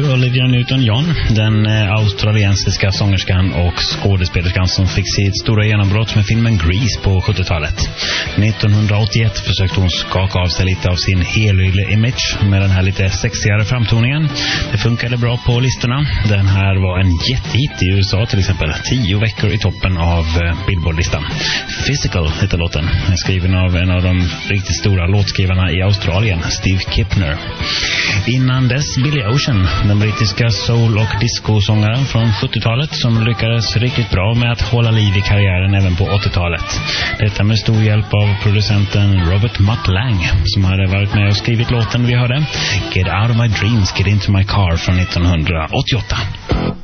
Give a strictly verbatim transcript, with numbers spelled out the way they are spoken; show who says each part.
Speaker 1: Olivia Newton-John, den australiensiska sångerskan och skådespelerskan som fick sitt stora genombrott med filmen Grease på sjuttiotalet. nittonhundraåttioett försökte hon skaka av sig lite av sin helylle image med den här lite sexigare framtoningen. Det funkade bra på listorna. Den här var en jättehit i U S A till exempel. Tio veckor i toppen av Billboard-listan. Physical heter låten. Skriven av en av de riktigt stora låtskrivarna i Australien, Steve Kipner. Innan dess Billy Ocean, den brittiska soul- och disco-sångaren från sjuttiotalet som lyckades riktigt bra med att hålla liv i karriären även på åttiotalet. Detta med stor hjälp av producenten Robert Mutt Lang som hade varit med och skrivit låten vi hörde. Get Out of My Dreams, Get Into My Car från nittonhundraåttioåtta.